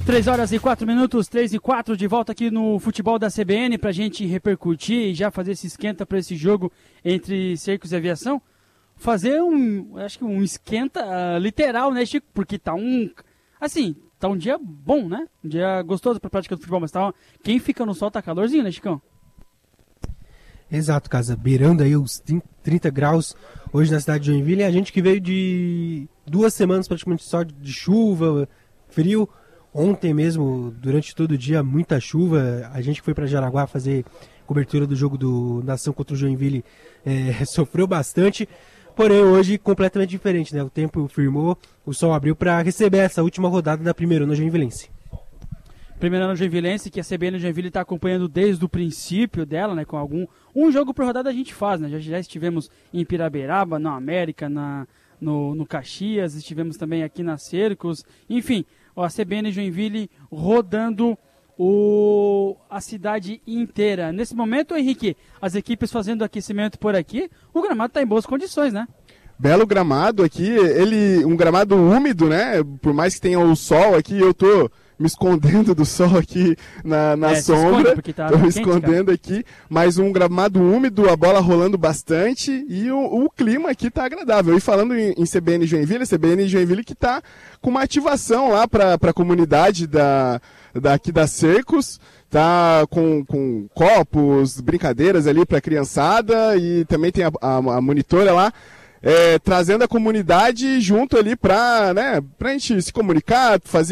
3h04, 3h04, de volta aqui no futebol da CBN pra gente repercutir e já fazer esse esquenta para esse jogo entre Cercos e Aviação. Fazer acho que um esquenta literal, né, Chico? Porque tá um dia bom, né? Um dia gostoso pra prática do futebol, mas quem fica no sol tá calorzinho, né, Chicão? Exato, Casa, beirando aí os 30 graus hoje na cidade de Joinville. A gente que veio de 2 semanas praticamente só de chuva, frio. Ontem mesmo, durante todo o dia, muita chuva. A gente que foi para Jaraguá fazer cobertura do jogo do Nação contra o Joinville sofreu bastante. Porém, hoje completamente diferente, né? O tempo firmou, o sol abriu para receber essa última rodada da Primeirona Joinvilense. Primeirona Joinvilense, que a CBN Joinville está acompanhando desde o princípio dela, né? Com um jogo por rodada a gente faz, né? Já estivemos em Piraberaba, na América, no Caxias, estivemos também aqui na Cercos, enfim, a CBN Joinville rodando a cidade inteira. Nesse momento, Henrique, as equipes fazendo aquecimento por aqui, o gramado está em boas condições, né? Belo gramado aqui, um gramado úmido, né? Por mais que tenha o sol aqui, eu tô me escondendo do sol aqui na sombra, tô me escondendo aqui, mas um gramado úmido, a bola rolando bastante e o clima aqui tá agradável. E falando em CBN Joinville que tá com uma ativação lá para a comunidade daqui da Cercos, tá com copos, brincadeiras ali para a criançada e também tem a monitora lá, trazendo a comunidade junto ali pra gente se comunicar, fazer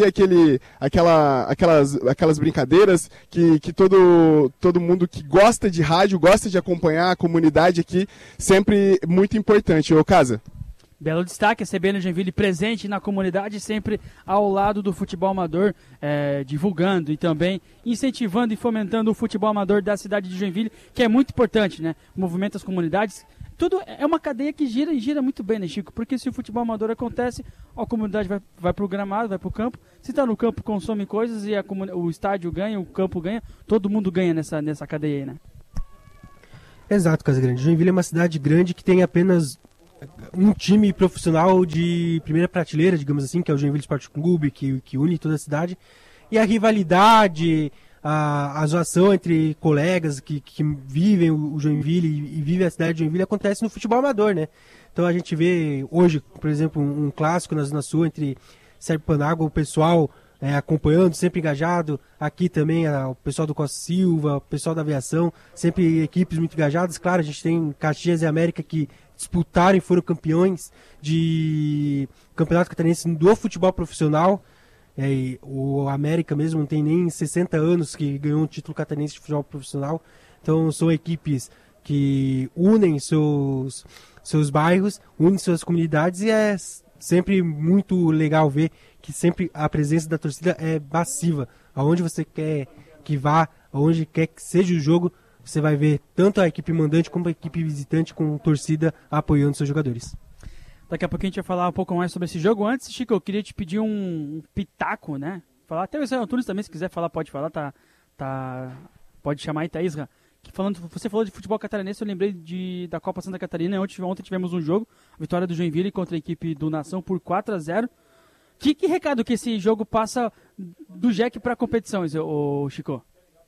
aquelas brincadeiras que todo mundo que gosta de rádio, gosta de acompanhar a comunidade aqui, sempre muito importante. Ô, Casa? Belo destaque, a CBN Joinville presente na comunidade, sempre ao lado do futebol amador, divulgando e também incentivando e fomentando o futebol amador da cidade de Joinville, que é muito importante, né? Movimenta as comunidades. Tudo é uma cadeia que gira e gira muito bem, né, Chico? Porque se o futebol amador acontece, a comunidade vai pro gramado, vai pro campo. Se tá no campo, consome coisas e o estádio ganha, o campo ganha. Todo mundo ganha nessa cadeia aí, né? Exato, Casagrande. Joinville é uma cidade grande que tem apenas um time profissional de primeira prateleira, digamos assim, que é o Joinville Sport Clube, que une toda a cidade. E a rivalidade, a zoação entre colegas que vivem o Joinville e vivem a cidade de Joinville acontece no futebol amador, né? Então a gente vê hoje, por exemplo, um clássico na Zona Sul entre Sérgio Panágua, o pessoal acompanhando, sempre engajado. Aqui também o pessoal do Costa Silva, o pessoal da aviação, sempre equipes muito engajadas. Claro, a gente tem Caxias e América que disputaram e foram campeões de campeonato catarinense do futebol profissional. O América mesmo não tem nem 60 anos que ganhou um título catarinense de futebol profissional. Então são equipes que unem seus bairros, unem suas comunidades e é sempre muito legal ver que sempre a presença da torcida é massiva. Aonde você quer que vá, aonde quer que seja o jogo, você vai ver tanto a equipe mandante como a equipe visitante com torcida apoiando seus jogadores. Daqui a pouquinho a gente vai falar um pouco mais sobre esse jogo. Antes, Chico, eu queria te pedir um pitaco, né? Falar até o Israel Antunes também, se quiser falar, pode falar, pode chamar aí, Thaísra. Você falou de futebol catarinense, eu lembrei da Copa Santa Catarina. Ontem tivemos um jogo, vitória do Joinville contra a equipe do Nação por 4-0. Que recado que esse jogo passa do JEC para a competição, Chico?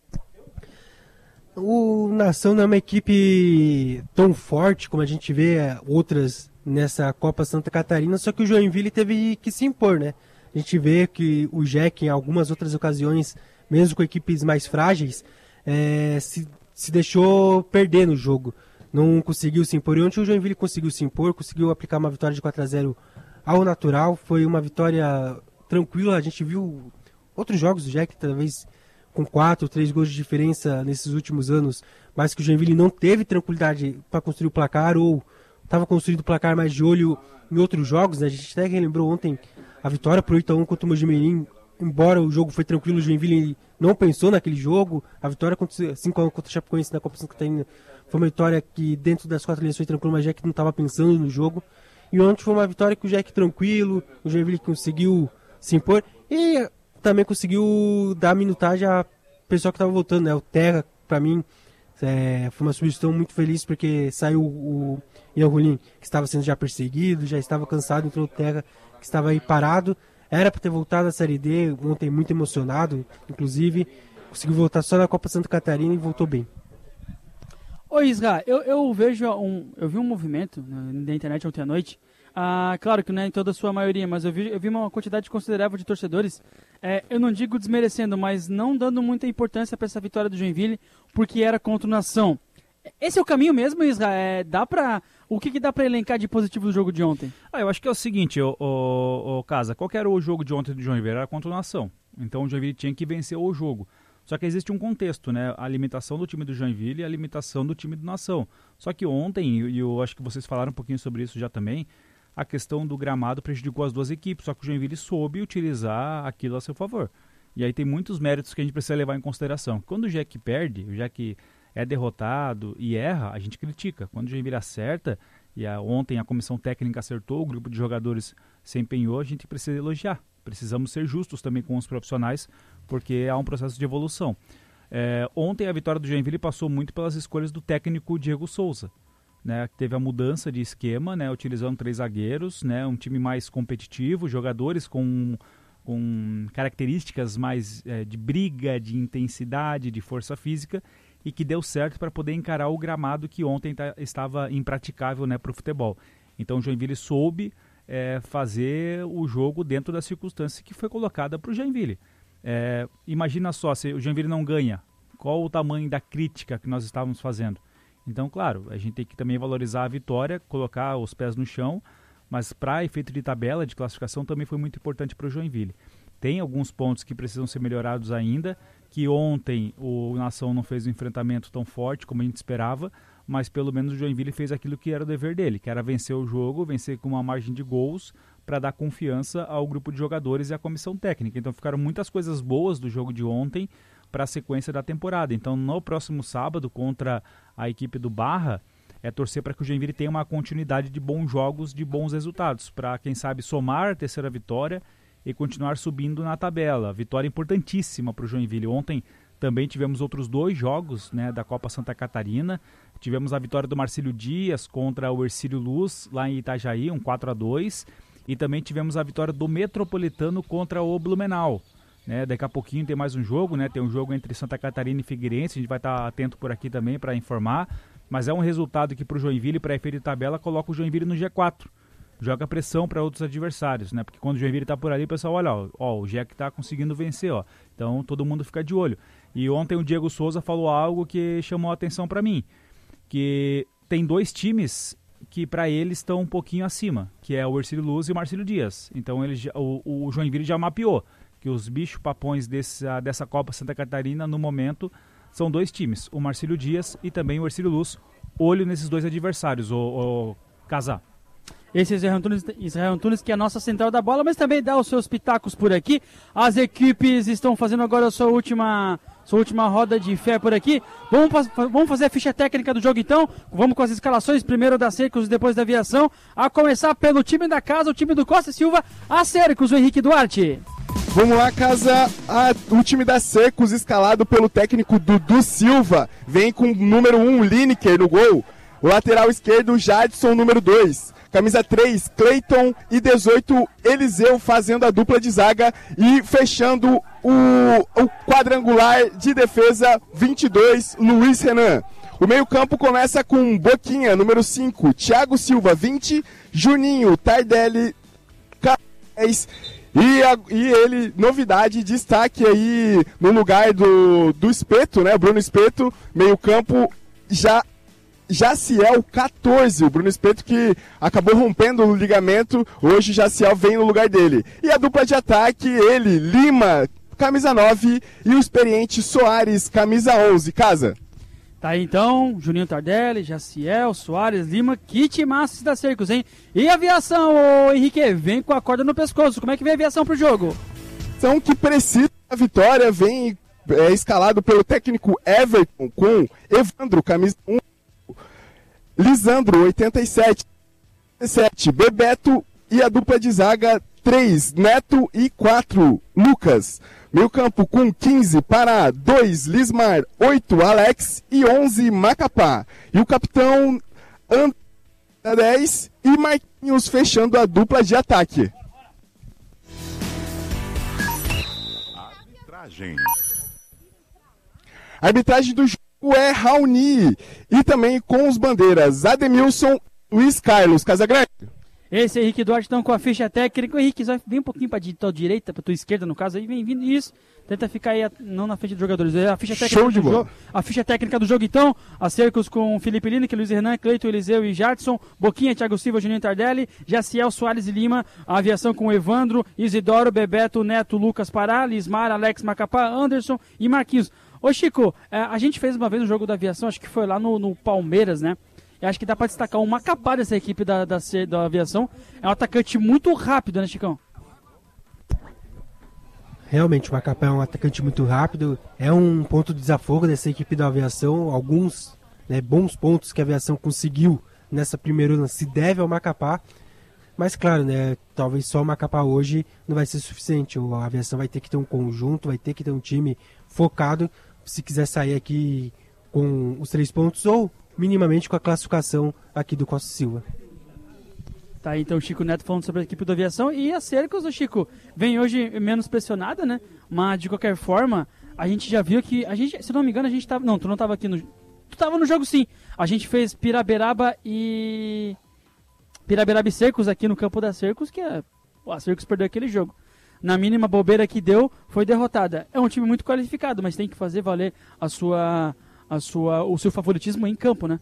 O Nação não é uma equipe tão forte como a gente vê outras nessa Copa Santa Catarina, só que o Joinville teve que se impor, né? A gente vê que o JEC, em algumas outras ocasiões, mesmo com equipes mais frágeis, se deixou perder no jogo. Não conseguiu se impor. E ontem o Joinville conseguiu se impor, conseguiu aplicar uma vitória de 4-0 ao natural. Foi uma vitória tranquila. A gente viu outros jogos do JEC, talvez com 4, 3 gols de diferença nesses últimos anos, mas que o Joinville não teve tranquilidade para construir o placar, ou estava construindo o placar mais de olho em outros jogos, né? A gente até relembrou ontem a vitória por 8-1 contra o Mojimirim. Embora o jogo foi tranquilo, o Joinville não pensou naquele jogo. A vitória contra o Chapecoense na Copa Santa Catarina foi uma vitória que dentro das 4 linhas foi tranquilo, mas o JEC não estava pensando no jogo. E ontem foi uma vitória que o JEC tranquilo, o Joinville conseguiu se impor e também conseguiu dar minutagem a pessoal que estava voltando, né? O Terra, para mim, foi uma substituição muito feliz, porque saiu o Ian Rolim, que estava sendo já perseguido, já estava cansado, entrou o Terra, que estava aí parado. era para ter voltado à Série D, ontem muito emocionado, inclusive, conseguiu voltar só na Copa Santa Catarina e voltou bem. Ô Isra, eu vi um movimento na internet ontem à noite, claro que não é em toda a sua maioria, mas eu vi uma quantidade considerável de torcedores, eu não digo desmerecendo, mas não dando muita importância para essa vitória do Joinville, porque era contra o Nação. Esse é o caminho mesmo, Isra? O que dá para elencar de positivo do jogo de ontem? Eu acho que é o seguinte, Casa, qual que era o jogo de ontem do Joinville? Era contra o Nação, então o Joinville tinha que vencer o jogo. Só que existe um contexto, né? A limitação do time do Joinville e a limitação do time do Nação. Só que ontem, e eu acho que vocês falaram um pouquinho sobre isso já também, a questão do gramado prejudicou as duas equipes, só que o Joinville soube utilizar aquilo a seu favor. E aí tem muitos méritos que a gente precisa levar em consideração. Quando o Jack perde, o Jack é derrotado e erra, a gente critica. Quando o Joinville acerta, ontem a comissão técnica acertou, o grupo de jogadores se empenhou, a gente precisa elogiar. Precisamos ser justos também com os profissionais, porque há um processo de evolução. Ontem a vitória do Joinville passou muito pelas escolhas do técnico Diego Souza, né? Teve a mudança de esquema, né? Utilizando 3 zagueiros, né? Um time mais competitivo, jogadores com características mais de briga, de intensidade, de força física, e que deu certo para poder encarar o gramado que ontem estava impraticável, né, para o futebol. Então o Joinville soube fazer o jogo dentro da circunstância que foi colocada para o Joinville. Imagina só, se o Joinville não ganha, qual o tamanho da crítica que nós estávamos fazendo? Então, claro, a gente tem que também valorizar a vitória, colocar os pés no chão, mas para efeito de tabela, de classificação, também foi muito importante para o Joinville. Tem alguns pontos que precisam ser melhorados ainda, que ontem o Nação não fez um enfrentamento tão forte como a gente esperava, mas pelo menos o Joinville fez aquilo que era o dever dele, que era vencer o jogo, vencer com uma margem de gols, para dar confiança ao grupo de jogadores e à comissão técnica. Então ficaram muitas coisas boas do jogo de ontem para a sequência da temporada. Então no próximo sábado, contra a equipe do Barra, torcer para que o Joinville tenha uma continuidade de bons jogos, de bons resultados, para quem sabe somar a terceira vitória e continuar subindo na tabela. Vitória importantíssima para o Joinville. Ontem também tivemos outros 2 jogos, né, da Copa Santa Catarina. Tivemos a vitória do Marcílio Dias contra o Hercílio Luz, lá em Itajaí, um 4-2. E também tivemos a vitória do Metropolitano contra o Blumenau. Né? Daqui a pouquinho tem mais um jogo, né? Tem um jogo entre Santa Catarina e Figueirense. A gente vai estar atento por aqui também para informar. Mas é um resultado que para o Joinville, para efeito de tabela, coloca o Joinville no G4. Joga pressão para outros adversários, né? Porque quando o Joinville está por ali, o pessoal olha, o Jack está conseguindo vencer, ó. Então todo mundo fica de olho. E ontem o Diego Souza falou algo que chamou a atenção para mim, que tem 2 times que para eles estão um pouquinho acima, que é o Hercílio Luz e o Marcílio Dias. Então o Joinville já mapeou que os bichos papões dessa Copa Santa Catarina no momento são 2 times, o Marcílio Dias e também o Hercílio Luz. Olho nesses 2 adversários, o Casá. Esse Israel Antunes, que é a nossa central da bola, mas também dá os seus pitacos por aqui. As equipes estão fazendo agora a sua última roda de fé por aqui. Vamos fazer a ficha técnica do jogo então. Vamos com as escalações, primeiro da Cercos e depois da Aviação. A começar pelo time da casa, o time do Costa Silva, a Cercos, o Henrique Duarte. Vamos lá, Casa. O time da Cercos, escalado pelo técnico Dudu Silva, vem com o número 1, Lineker, no gol. O lateral esquerdo, Jadson, número 2. Camisa 3, Cleiton, e 18, Eliseu, fazendo a dupla de zaga e fechando o quadrangular de defesa, 22, Luiz Renan. O meio-campo começa com Boquinha, número 5, Thiago Silva, 20, Juninho, Tardelli, 10, e ele, novidade, destaque aí no lugar do Espeto, né, Bruno Espeto, meio-campo, Jaciel, 14, o Bruno Espeto que acabou rompendo o ligamento, hoje o Jaciel vem no lugar dele. E a dupla de ataque, ele, Lima, camisa 9, e o experiente Soares, camisa 11. Casa. Tá aí então, Juninho Tardelli, Jaciel, Soares, Lima, que timaço da Cercos, hein? E a Aviação, ô Henrique, vem com a corda no pescoço, como é que vem a Aviação pro jogo? Então, que precisa da vitória, vem escalado pelo técnico Everton, com Evandro, camisa 1, Lisandro, 87, Bebeto, e a dupla de zaga 3, Neto, e 4, Lucas. Meio campo com 15, Pará, 2, Lismar, 8, Alex, e 11, Macapá. E o capitão André, 10, e Marquinhos fechando a dupla de ataque. A arbitragem do jogo é Raoni. E também com os bandeiras Ademilson, Luiz Carlos Casagrande. Esse é Henrique Duarte, então, com a ficha técnica. Henrique, vem um pouquinho para a direita, para tua esquerda, no caso, aí vem vindo isso. Tenta ficar aí, não na frente dos jogadores. A ficha técnica do jogo. A ficha técnica do jogo, então. Acercos com Felipe Lino, Luiz Renan, Cleiton, Eliseu e Jadson. Boquinha, Thiago Silva, Juninho Tardelli. Jaciel, Soares e Lima. A aviação com Evandro, Isidoro, Bebeto, Neto, Lucas Pará, Lismar, Alex Macapá, Anderson e Marquinhos. Ô Chico, a gente fez uma vez um jogo da aviação, acho que foi lá no Palmeiras, né? Eu acho que dá pra destacar o Macapá dessa equipe da aviação. É um atacante muito rápido, né, Chicão? Realmente, o Macapá é um atacante muito rápido. É um ponto de desafogo dessa equipe da aviação. Alguns bons pontos que a aviação conseguiu nessa primeira se deve ao Macapá. Mas claro, talvez só o Macapá hoje não vai ser suficiente. A aviação vai ter que ter um conjunto, vai ter que ter um time focado se quiser sair aqui com os 3 pontos ou minimamente com a classificação aqui do Costa Silva. Tá aí então o Chico Neto falando sobre a equipe da aviação. E a Cercos, o Chico, vem hoje menos pressionada, né? Mas de qualquer forma, a gente já viu que, se não me engano, a gente tava... Não, tu não tava aqui no... Tu tava no jogo sim. A gente fez Piraberaba e Cercos aqui no campo da Cercos, que a Cercos perdeu aquele jogo. Na mínima bobeira que deu, foi derrotada. É um time muito qualificado, mas tem que fazer valer o seu favoritismo em campo, né?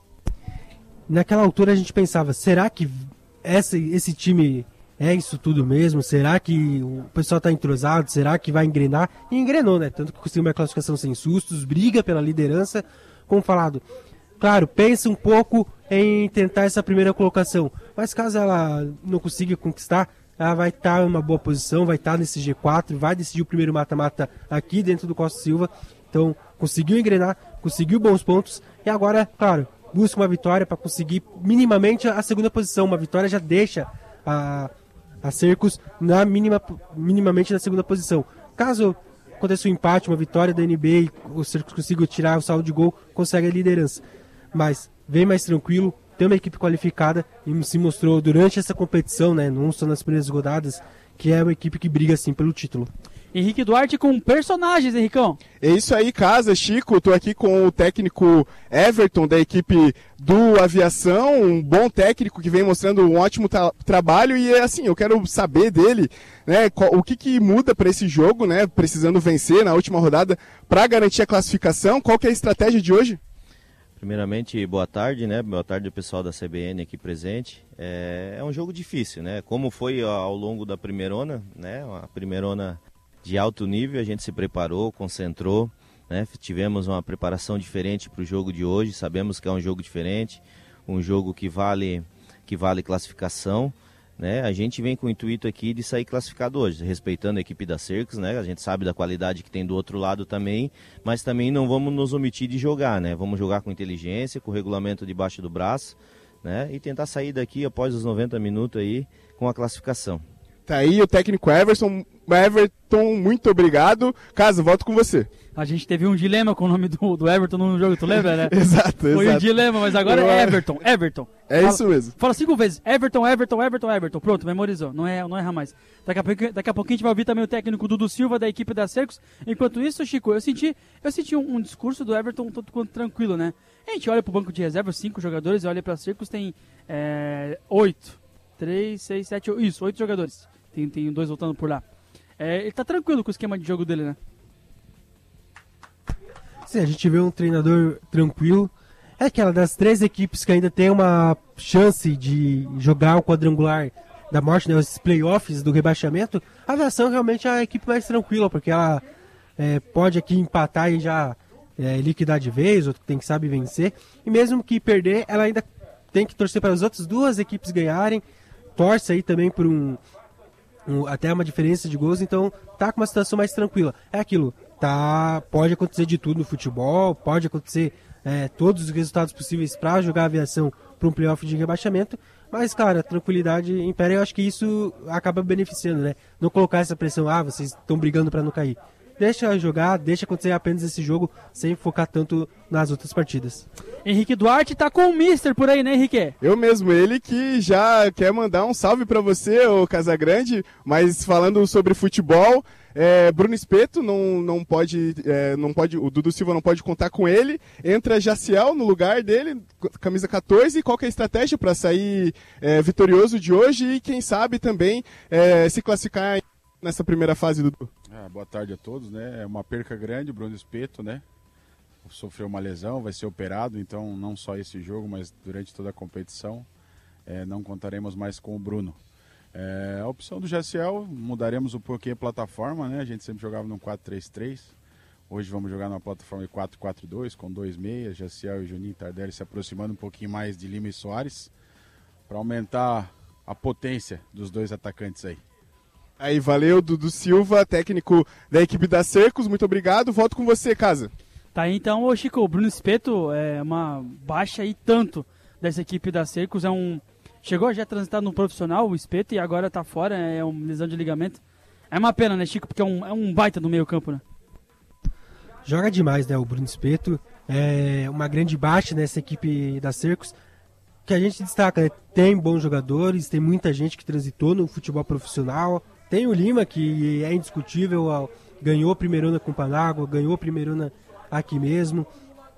Naquela altura a gente pensava, será que esse time é isso tudo mesmo? Será que o pessoal está entrosado? Será que vai engrenar? E engrenou, né? Tanto que conseguiu uma classificação sem sustos, briga pela liderança, como falado. Claro, pensa um pouco em tentar essa primeira colocação, mas caso ela não consiga conquistar, ela vai estar em uma boa posição, vai estar nesse G4, vai decidir o primeiro mata-mata aqui dentro do Costa Silva. Então, conseguiu engrenar, conseguiu bons pontos e agora, claro, busca uma vitória para conseguir minimamente a segunda posição. Uma vitória já deixa a Cercos minimamente na segunda posição. Caso aconteça um empate, uma vitória da NB e o Cercos consiga tirar o saldo de gol, consegue a liderança. Mas vem mais tranquilo, tem uma equipe qualificada e se mostrou durante essa competição, não só nas primeiras rodadas, que é uma equipe que briga sim pelo título. Henrique Duarte com personagens, Henricão. É isso aí, Casa, Chico, tô aqui com o técnico Everton da equipe do Aviação, um bom técnico que vem mostrando um ótimo trabalho e assim, eu quero saber dele, o que muda para esse jogo, precisando vencer na última rodada para garantir a classificação, qual que é a estratégia de hoje? Primeiramente, boa tarde, Boa tarde ao pessoal da CBN aqui presente. É um jogo difícil, Como foi ao longo da primeirona, a primeirona de alto nível, a gente se preparou, concentrou, tivemos uma preparação diferente para o jogo de hoje, sabemos que é um jogo diferente, um jogo que vale classificação, A gente vem com o intuito aqui de sair classificado hoje, respeitando a equipe da Cercos, A gente sabe da qualidade que tem do outro lado também, mas também não vamos nos omitir de jogar, Vamos jogar com inteligência, com o regulamento debaixo do braço, E tentar sair daqui após os 90 minutos aí com a classificação. Tá aí o técnico Everton, muito obrigado. Casa, volto com você. A gente teve um dilema com o nome do Everton no jogo, tu lembra, né? Exato. Foi um dilema, mas agora é Everton. Isso mesmo. Fala 5 vezes, Everton. Pronto, memorizou, não erra mais. Daqui a pouquinho a gente vai ouvir também o técnico Dudu Silva da equipe da Cercos. Enquanto isso, Chico, eu senti um discurso do Everton todo quanto tranquilo, A gente olha pro banco de reserva, 5 jogadores, e olha pra Cercos, tem 8. 3, 6, 7, 8 jogadores. Tem 2 voltando por lá. Ele tá tranquilo com o esquema de jogo dele, Sim, a gente vê um treinador tranquilo. É aquela das 3 equipes que ainda tem uma chance de jogar o quadrangular da morte, os playoffs do rebaixamento. A Aviação realmente é a equipe mais tranquila, porque ela pode aqui empatar e já liquidar de vez, ou tem que saber vencer. E mesmo que perder, ela ainda tem que torcer para as outras 2 equipes ganharem. Torce aí também por até uma diferença de gols, então tá com uma situação mais tranquila. É aquilo, pode acontecer de tudo no futebol, pode acontecer todos os resultados possíveis para jogar a Aviação para um playoff de rebaixamento, mas, cara, a tranquilidade impera, eu acho que isso acaba beneficiando, Não colocar essa pressão, vocês estão brigando para não cair. deixa jogar, deixa acontecer apenas esse jogo, sem focar tanto nas outras partidas. Henrique Duarte tá com o Mister por aí, né, Henrique? Eu mesmo, ele que já quer mandar um salve para você, ô Casagrande, mas falando sobre futebol, Bruno Espeto não pode, o Dudu Silva não pode contar com ele, entra Jaciel no lugar dele, camisa 14, qual que é a estratégia para sair vitorioso de hoje e quem sabe também se classificar nessa primeira fase, Dudu? Boa tarde a todos, né? É uma perca grande, o Bruno Espeto, né? Sofreu uma lesão, vai ser operado, então não só esse jogo, mas durante toda a competição não contaremos mais com o Bruno. A opção do Jaciel, mudaremos um pouquinho a plataforma, né? A gente sempre jogava no 4-3-3, hoje vamos jogar numa plataforma de 4-4-2, com 2 meias, Jaciel e Juninho Tardelli se aproximando um pouquinho mais de Lima e Soares, para aumentar a potência dos dois atacantes aí. Aí, valeu, Dudu Silva, técnico da equipe da Cercos, muito obrigado, volto com você, Casa. Tá aí então, ô Chico, o Bruno Espeto é uma baixa aí tanto dessa equipe da Cercos, chegou a já transitar no profissional, o Espeto, e agora tá fora, é uma lesão de ligamento. É uma pena, né, Chico, porque é um baita no meio campo, né? Joga demais, né, o Bruno Espeto, é uma grande baixa nessa equipe da Cercos, que a gente destaca, né? Tem bons jogadores, tem muita gente que transitou no futebol profissional, tem o Lima, que é indiscutível, ganhou a primeirona com o Panágua, ganhou a primeirona aqui mesmo,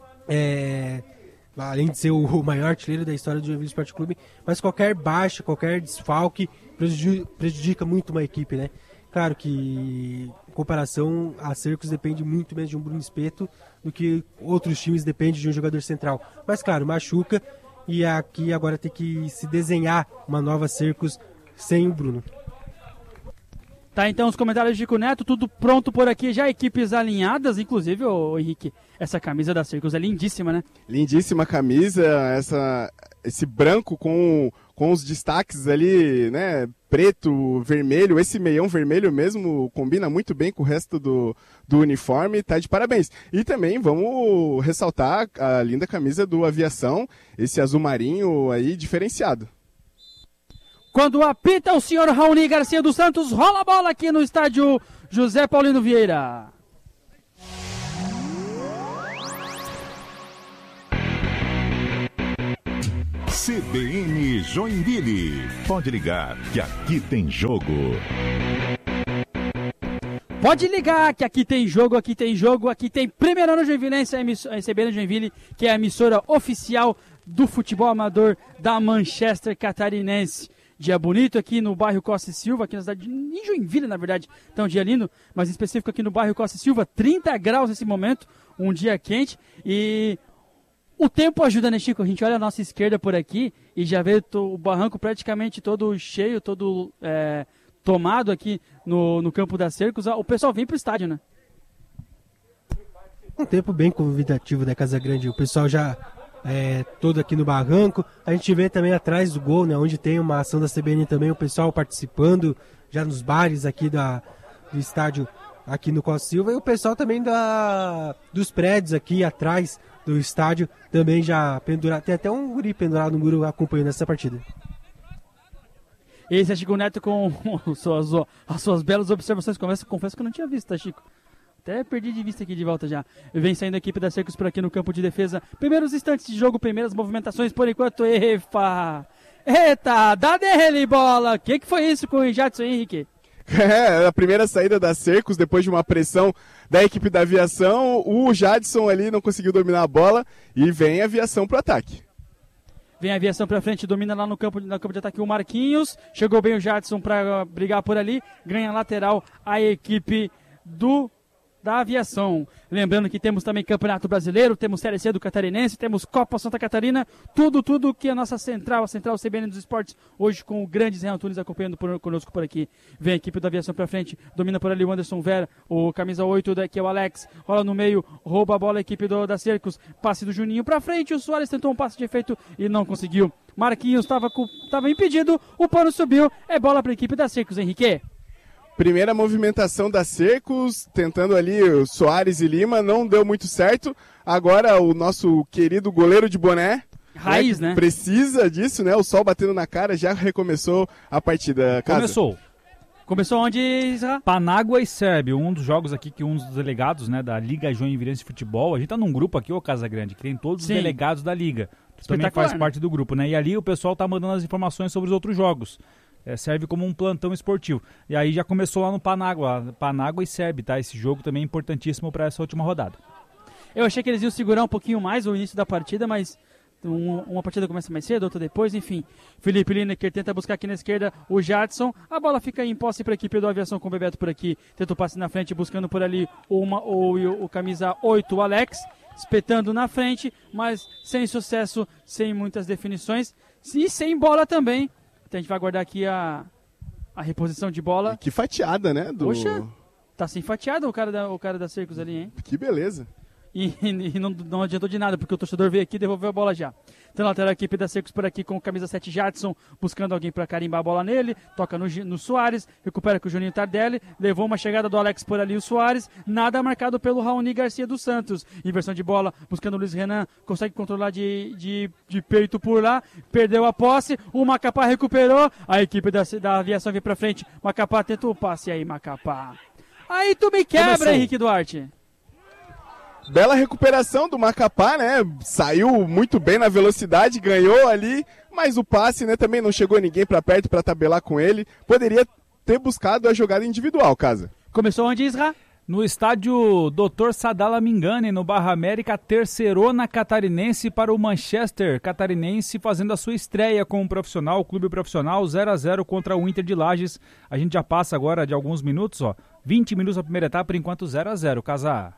além de ser o maior artilheiro da história do Joinville Esporte Clube, mas qualquer baixa, qualquer desfalque prejudica muito uma equipe, né? Claro que, em comparação, a Cercos depende muito menos de um Bruno Espeto do que outros times dependem de um jogador central, mas claro, machuca, e aqui agora tem que se desenhar uma nova Cercos sem o Bruno. Tá, então os comentários de Chico Neto, tudo pronto por aqui, já equipes alinhadas, inclusive, ô Henrique, essa camisa da Cercos é lindíssima, né? Lindíssima camisa, esse branco com os destaques ali, né, preto, vermelho, esse meião vermelho mesmo combina muito bem com o resto do uniforme, tá de parabéns. E também vamos ressaltar a linda camisa do Aviação, esse azul marinho aí diferenciado. Quando apita o senhor Raoni Garcia dos Santos, rola a bola aqui no estádio José Paulino Vieira. CBN Joinville. Pode ligar que aqui tem jogo. Pode ligar que aqui tem jogo, aqui tem jogo, aqui tem Primeirona Joinvilense, a CBN Joinville, que é a emissora oficial do futebol amador da Manchester Catarinense. Dia bonito aqui no bairro Costa e Silva, aqui na cidade de Joinville, na verdade, tá um dia lindo, mas em específico aqui no bairro Costa e Silva, 30 graus nesse momento, um dia quente, e o tempo ajuda, né, Chico? A gente olha a nossa esquerda por aqui e já vê o barranco praticamente todo cheio, todo tomado aqui no campo da Cercos. O pessoal vem pro estádio, né? Um tempo bem convidativo da Casa Grande, o pessoal já todo aqui no barranco, a gente vê também atrás do gol, né, onde tem uma ação da CBN também, o pessoal participando já nos bares aqui do estádio aqui no Costa Silva, e o pessoal também dos prédios aqui atrás do estádio também já pendurado, tem até um guri pendurado no muro acompanhando essa partida. Esse é Chico Neto com as suas belas observações, confesso que eu não tinha visto, tá, Chico? Até perdi de vista aqui de volta já. Vem saindo a equipe da Cercos por aqui no campo de defesa. Primeiros instantes de jogo, primeiras movimentações por enquanto. Eita, dá dele bola. O que foi isso com o Jadson, Henrique? A primeira saída da Cercos, depois de uma pressão da equipe da Aviação, o Jadson ali não conseguiu dominar a bola e vem a Aviação pro ataque. Vem a Aviação pra frente, domina lá no campo de ataque o Marquinhos. Chegou bem o Jadson pra brigar por ali. Ganha lateral a equipe da Aviação. Lembrando que temos também Campeonato Brasileiro, temos Série C do Catarinense, temos Copa Santa Catarina, tudo que a nossa a Central CBN dos Esportes, hoje com o grande Zé Antunes acompanhando conosco por aqui. Vem a equipe da Aviação pra frente, domina por ali o Anderson Vera, o camisa 8 daqui é o Alex, rola no meio, rouba a bola a equipe da Cercos, passe do Juninho pra frente, o Soares tentou um passe de efeito e não conseguiu. Marquinhos estava impedido, o pano subiu, é bola pra equipe da Cercos, Henrique. Primeira movimentação da Cercos, tentando ali o Soares e Lima, não deu muito certo. Agora o nosso querido goleiro de boné, raiz, né? Precisa disso, né? O sol batendo na cara, já recomeçou a partida. Casa. Começou onde, Panágua e Sérvia, um dos jogos aqui que um dos delegados, né, da Liga Joinvilense de Futebol, a gente tá num grupo aqui, ô Casa Grande, que tem todos os delegados da Liga. Também faz parte do grupo, né? E ali o pessoal tá mandando as informações sobre os outros jogos. Serve como um plantão esportivo. E aí já começou lá no Panágua e Sérvia, tá? Esse jogo também é importantíssimo para essa última rodada. Eu achei que eles iam segurar um pouquinho mais o início da partida, mas uma partida começa mais cedo, outra depois, enfim. Felipe Lineker tenta buscar aqui na esquerda o Jadson. A bola fica em posse para a equipe do Aviação com o Bebeto por aqui. Tenta o passe na frente, buscando por ali o camisa 8, o Alex. Espetando na frente, mas sem sucesso, sem muitas definições. E sem bola também. Então a gente vai guardar aqui a reposição de bola. E que fatiada, né? Poxa, tá sem fatiada o cara da Cercos ali, hein? Que beleza. E não adiantou de nada, porque o torcedor veio aqui e devolveu a bola já. Então lateral a equipe da Cercos por aqui com o camisa 7 Jadson, buscando alguém para carimbar a bola nele, toca no Soares, recupera com o Juninho Tardelli, levou uma chegada do Alex por ali, o Soares, nada marcado pelo Raoni Garcia dos Santos. Inversão de bola, buscando o Luiz Renan, consegue controlar de peito por lá, perdeu a posse, o Macapá recuperou, a equipe da Aviação vem pra frente, Macapá tenta o passe aí, Macapá. Aí tu me quebra, Henrique Duarte. Bela recuperação do Macapá, né? Saiu muito bem na velocidade, ganhou ali, mas o passe, né, também não chegou ninguém pra perto pra tabelar com ele. Poderia ter buscado a jogada individual, Casa. Começou onde, Isra? No estádio Dr. Sadala Mingani, no Barra América, terceirona catarinense para o Manchester catarinense, fazendo a sua estreia com o profissional, o clube profissional, 0-0 contra o Inter de Lages. A gente já passa agora de alguns minutos, 20 minutos na primeira etapa, por enquanto 0-0, Casa.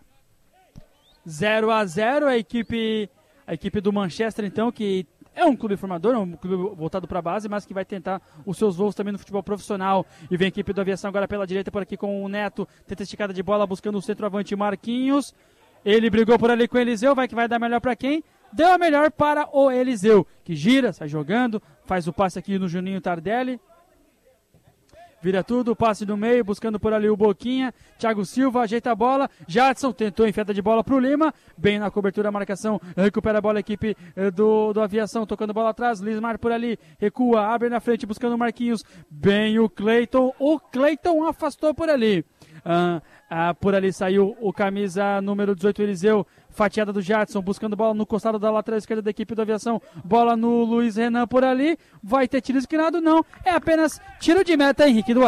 0-0, a equipe do Manchester, então, que é um clube formador, um clube voltado para a base, mas que vai tentar os seus voos também no futebol profissional. E vem a equipe do Aviação agora pela direita, por aqui com o Neto, tenta esticada de bola, buscando o centroavante Marquinhos. Ele brigou por ali com o Eliseu, vai dar melhor para quem? Deu a melhor para o Eliseu, que gira, sai jogando, faz o passe aqui no Juninho Tardelli. Vira tudo, passe no meio, buscando por ali o Boquinha. Thiago Silva ajeita a bola. Jadson tentou enfiada de bola pro Lima. Bem na cobertura, a marcação. Recupera a bola a equipe do Aviação, tocando bola atrás. Lismar por ali, recua, abre na frente, buscando o Marquinhos. Bem o Cleiton. O Cleiton afastou por ali. Por ali saiu o camisa número 18, Eliseu. Fatiada do Jadson, buscando bola no costado da lateral esquerda da equipe do Aviação. Bola no Luiz Renan por ali. Vai ter tiro esquinado? Não. É apenas tiro de meta, Henrique Duarte.